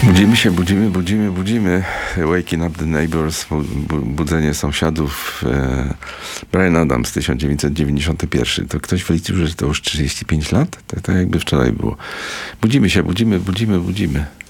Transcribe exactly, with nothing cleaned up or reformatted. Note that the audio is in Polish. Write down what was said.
Budzimy się, budzimy, budzimy, budzimy. Waking up the neighbors, bu- budzenie sąsiadów. E, Bryan Adams, tysiąc dziewięćset dziewięćdziesiąty pierwszy. To ktoś wyliczył, że to już trzydzieści pięć lat? To, to jakby wczoraj było. Budzimy się, budzimy, budzimy, budzimy.